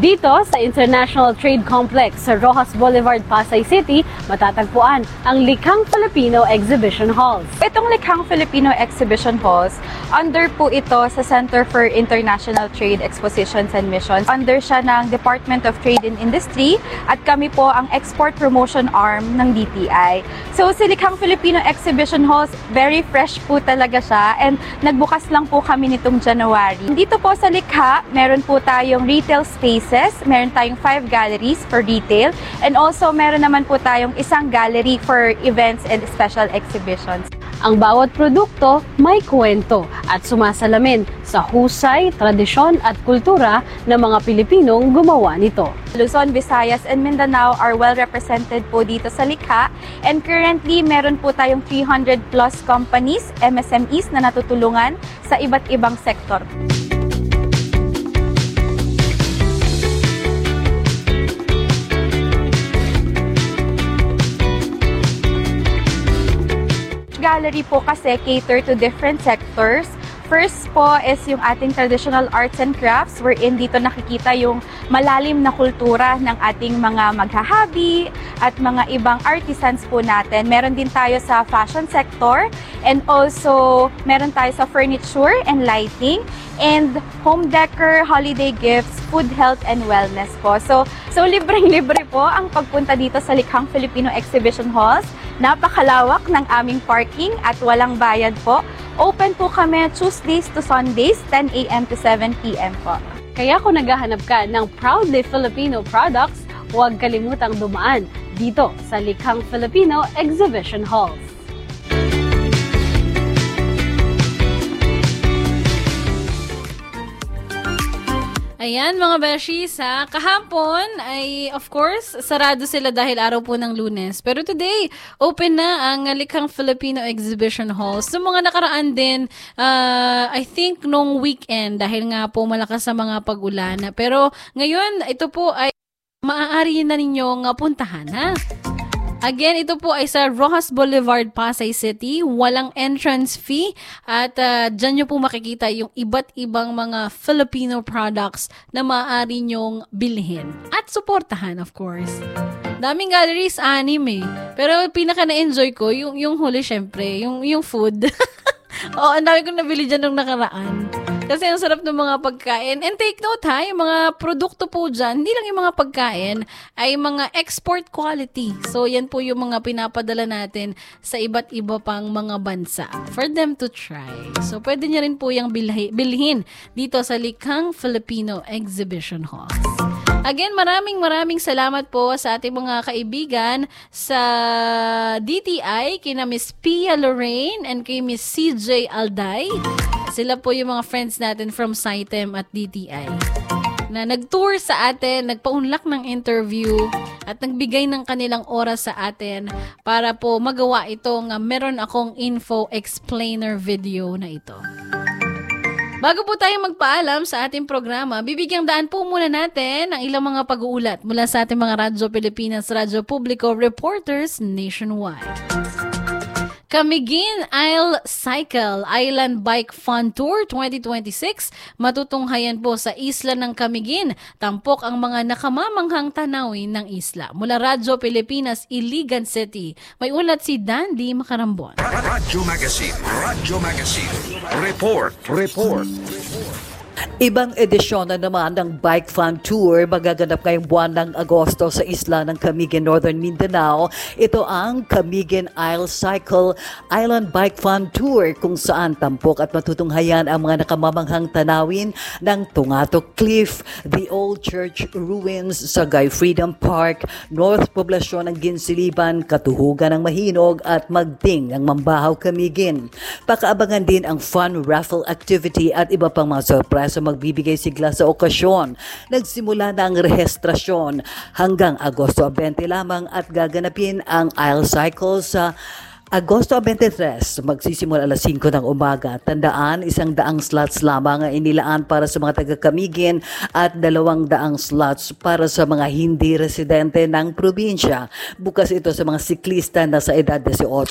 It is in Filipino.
Dito sa International Trade Complex sa Roxas Boulevard, Pasay City, matatagpuan ang Likhang Filipino Exhibition Halls. Itong Likhang Filipino Exhibition Halls, under po ito sa Center for International Trade Expositions and Missions. Under siya ng Department of Trade and Industry at kami po ang export promotion arm ng DTI. So si Likhang Filipino Exhibition Halls, very fresh po talaga siya and nagbukas lang po kami nitong January. Dito po sa Likha, meron po tayong retail spaces, meron tayong 5 galleries for retail, and also meron naman po tayong isang gallery for events and special exhibitions. Ang bawat produkto may kwento at sumasalamin sa husay, tradisyon at kultura ng mga Pilipinong gumawa nito. Luzon, Visayas, and Mindanao are well represented po dito sa Likha, and currently meron po tayong 300 plus companies, MSMEs na natutulungan sa iba't ibang sektor. Gallery po kasi cater to different sectors. First po is yung ating traditional arts and crafts, wherein dito nakikita yung malalim na kultura ng ating mga maghahabi at mga ibang artisans po natin. Meron din tayo sa fashion sector, and also meron tayo sa furniture and lighting, and home decor, holiday gifts, food, health, and wellness po. So libreng-libre po ang pagpunta dito sa Likhang Filipino Exhibition Halls. Napakalawak ng aming parking at walang bayad po. Open po kami Tuesdays to Sundays, 10 a.m. to 7 p.m. po. Kaya kung naghahanap ka ng proudly Filipino products, huwag kalimutang dumaan dito sa Likhang Filipino Exhibition Halls. Ayan mga beshi, sa kahapon ay of course sarado sila dahil araw po ng Lunes. Pero today, open na ang Likhang Filipino Exhibition Hall. So mga nakaraan din, I think nung weekend dahil nga po malakas sa mga pag-ulan. Pero ngayon, ito po ay maaari na ninyong puntahan, ha? Again, ito po ay sa Roxas Boulevard, Pasay City. Walang entrance fee at dyan nyo po makikita yung iba't ibang mga Filipino products na maaari nyong bilhin. At suportahan, of course. Daming galleries, 6 eh. Pero pinaka na-enjoy ko, yung huli syempre, yung food. Oo, ang dami kong nabili dyan nung nakaraan. Kasi ang sarap ng mga pagkain. And take note ha, yung mga produkto po dyan, hindi lang yung mga pagkain, ay mga export quality. So yan po yung mga pinapadala natin sa iba't iba pang mga bansa for them to try. So pwede nyo rin po yung bilhin dito sa Likhang Filipino Exhibition Hall. Again, maraming salamat po sa ating mga kaibigan sa DTI, kina Miss Pia Lorraine and kay Miss CJ Alday. Sila po yung mga friends natin from SciTem at DTI na nag-tour sa atin, nagpaunlak ng interview at nagbigay ng kanilang oras sa atin para po magawa itong meron akong info explainer video na ito. Bago po tayo magpaalam sa ating programa, bibigyang daan po muna natin ang ilang mga pag-uulat mula sa ating mga Radyo Pilipinas, Radyo Publico reporters nationwide. Camiguin Isle Cycle Island Bike Fun Tour 2026 matutunghayan po sa isla ng Camiguin. Tampok ang mga nakamamanghang tanawin ng isla. Mula Radyo Pilipinas, Iligan City. May ulat si Dandy Macarambon. Radyo Magazine. Report. Ibang edisyon na naman ng Bike Fun Tour magaganap ngayong buwan ng Agosto sa isla ng Camiguin, Northern Mindanao. Ito ang Camiguin Isle Cycle Island Bike Fun Tour kung saan tampok at matutunghayan ang mga nakamamanghang tanawin ng Tungatok Cliff, the Old Church Ruins, Sagay Freedom Park, North Poblasyon ng Ginsiliban, Katuhugan ng Mahinog at Magding ng Mambahaw, Camiguin. Pakaabangan din ang fun raffle activity at iba pang mga surprise sa magbibigay sigla sa okasyon. Nagsimula na ang rehistrasyon hanggang Agosto 20 lamang at gaganapin ang Isle Cycle sa Agosto 23, magsisimula alas 5 ng umaga. Tandaan, 100 slots lamang ang inilaan para sa mga taga-Camiguin at 200 slots para sa mga hindi residente ng probinsya. Bukas ito sa mga siklista na sa edad 18